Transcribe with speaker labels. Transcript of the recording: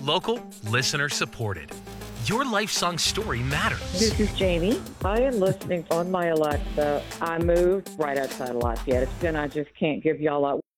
Speaker 1: Local, listener supported. Your life song story matters.
Speaker 2: This is Jamie. I am listening on my Alexa. I moved right outside of Lafayette. I just can't give y'all a